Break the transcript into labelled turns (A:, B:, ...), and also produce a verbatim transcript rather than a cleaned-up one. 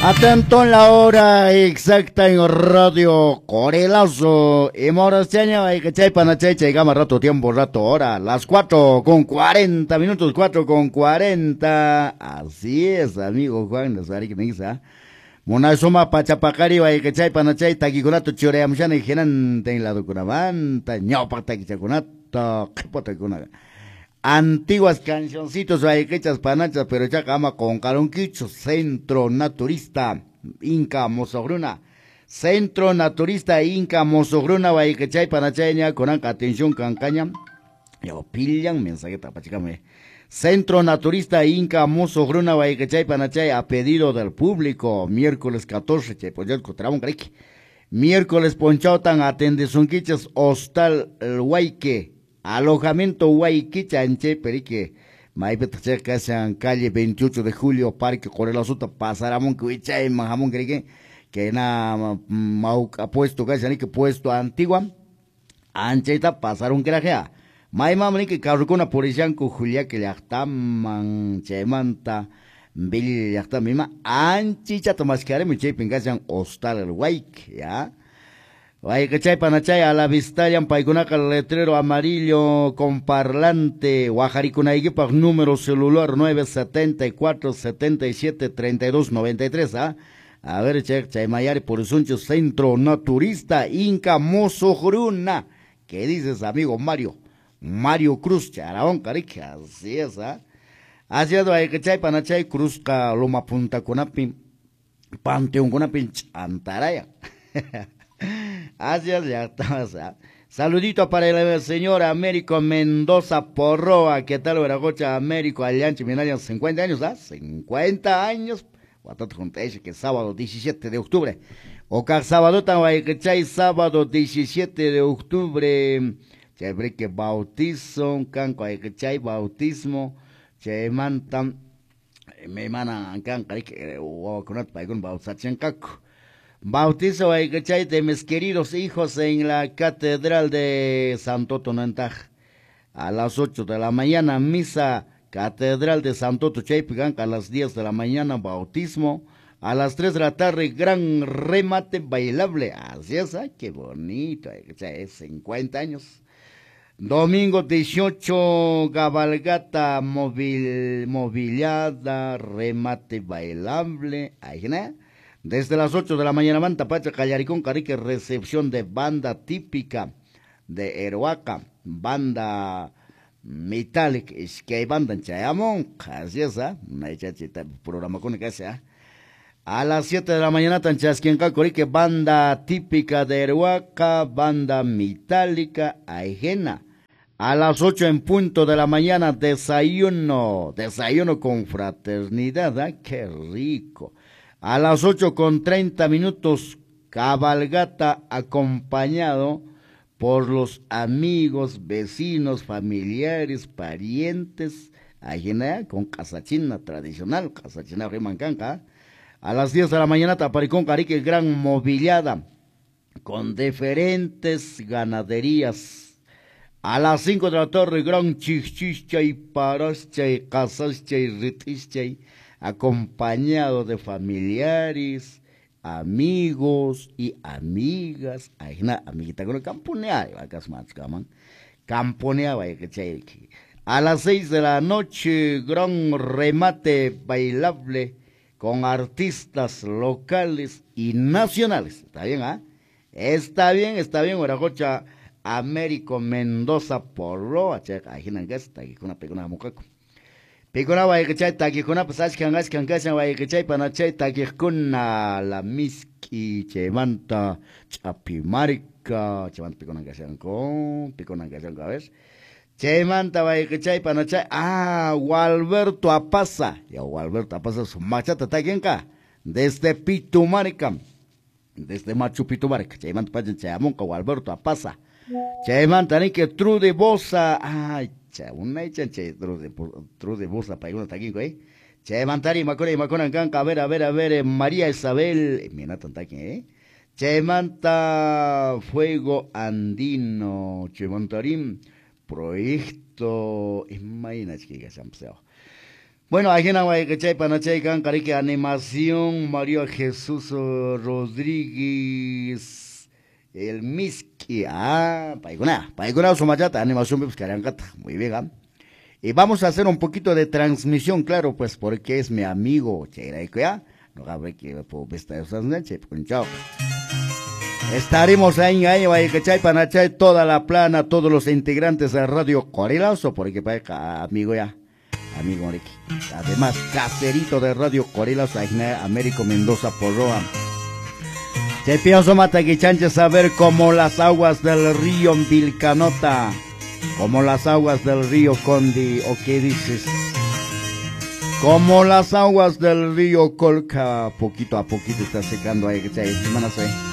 A: Atento en la hora exacta en Radio Corelazo. Y Morasteña, hay que chay panachay, llegamos rato, tiempo, rato, hora. Las cuatro con cuarenta minutos, cuatro con cuarenta. Así es, amigo Juan, no sabes qué me dice, ¿ah? Monasoma pachapacari, hay que chay panachay, taquikonato, choreamshana y genan, ten la docuramanta, ñopa taquichaconato, qué antiguas cancioncitos quechas panachas, pero ya cama con calonquicho, Centro Naturista Inca Mozogruna, Centro Naturista Inca Mozogruna, Guayquechay Panacheña, con atención cancaña, yo pillan mensaje tapachicame. Centro Naturista Inca Mozogruna, Guayquechay Panachay, a pedido del público, miércoles catorce, che, pues yo encontraba un creque. Miércoles ponchautan atende sunquiches, hostal el Guayque. Alojamiento Guayquicha en Cheperique, Maipeta cerca en calle veintiocho de julio, Parque Corelazuta, Pasaramón, Cuicha y Majamón, que que na mauca puesto, que que puesto antigua, ancheta pasaron que la gea. Maimamani que carrucona policían con Julia que le actaman, chemanta, Billy le actaman, misma, anchicha tomascare, mi chepin, que sean hostal el Guayque, ya. Vaya que chay panachay a la vista yan paigunaca el letrero amarillo con parlante Guajaricunaiguipa número celular nueve siete cuatro siete siete tres dos nueve tres, ¿ah? A ver, chay, chay mayari por suncho Centro Naturista Inca Mozogruna. ¿Qué dices, amigo Mario? Mario Cruz, Charaón, carica, así es, ¿ah? Así es, vaya que chay panachay cruzca Loma Punta Cunapi, Panteón Cunapi, Antaraya. Así es, ya estamos. Saludito para el señor Américo Mendoza Porroa. ¿Qué tal, Veragocha? Américo Alianchi, Minayan, cincuenta años, ¿ah? cincuenta años. Guatato Junteche, que sábado diecisiete de octubre. Oca sábado, Tahuayquechay, sábado diecisiete de octubre. Chévere que bautizo, canco, Ayquechay, bautismo. Che mantan, me manan, canca, que o con otro paigón, bautización caco. Bautizo de mis queridos hijos en la Catedral de Santo Tonantaj. A las ocho de la mañana, misa Catedral de Santo Tochaypigan. A las diez de la mañana, bautismo. A las tres de la tarde, gran remate bailable. Así es, ay, qué bonito, cincuenta años. Domingo dieciocho, cabalgata móvil, movilada, remate bailable. Ahí, ¿no? Desde las ocho de la mañana, Manta Pacha, Callaricón, Carique, recepción de banda típica de Eroaca, banda Metallic, es que hay banda en Chayamón, así es, ¿ah? Una chachita, programa con que sea. A las siete de la mañana, Tanchasquienca, Corique, banda típica de Eroaca, banda metálica, ajena. A las ocho en punto de la mañana, desayuno, desayuno con fraternidad, ¿ah? Qué rico. A las ocho con treinta minutos, cabalgata acompañado por los amigos, vecinos, familiares, parientes, ajena, con casachina tradicional, casachina rimancanca. A las diez de la mañana, Taparicón, Carique, gran mobiliada, con diferentes ganaderías. A las cinco de la tarde, gran chichichay, parachay, casachay, ritichay, acompañado de familiares, amigos y amigas. Ajena, amiguita, con el camponea, vacas más, caman. Camponea, vaya que chay. A las seis de la noche, gran remate bailable con artistas locales y nacionales. ¿Está bien, ah? Está bien, está bien, Oragocha, Américo Mendoza Porroa, ajena, está aquí con una pegona mucaco. Picona Guayquechay, Taquicona, pues Ashkan, Ashkan, Kashan, Guayquechay, Panachay, Taquicona, la Miski, Chemanta, Chapimarica, Chemanta, Picona, Kashan, con, Picona, Kashan, ¿ves? Chemanta, Guayquechay, Panachay, ah, Gualberto Apaza, ya Gualberto Apaza, su machata, Taquenca, desde Pitumarica, desde Machu Pitumarica, Chemanta, Pachen, Chamonca, Gualberto Apaza, Chemanta, ni que Trude Bosa, ay, una hecha che tru de bursa para uno taquín eh che mantari macone macona canca a ver a ver a ver María Isabel mira tanta eh che manta fuego andino che mantarín proyecto imagina que ya se han pasado Bueno, aquí no hay que chay para chay can carique animación María Jesús uh, Rodríguez el Miski. Ah, paiguna, paiguna su machata, animación pues carancata. Muy bien, ¿ah? Y vamos a hacer un poquito de transmisión, claro, pues porque es mi amigo, ya. No cabe que pues estar esas noches, pues chao. Estaremos ahí, ahí, ahí, que chay para chay toda la plana, todos los integrantes de Radio Corilazo, porque para amigo ya. Amigo Ricky. Además, caserito de Radio Corilazo, Américo Mendoza Porroa. Te pienso mata que chanche saber como las aguas del río Vilcanota, como las aguas del río Condi, o qué dices, como las aguas del río Colca, poquito a poquito está secando ahí, que se semana se.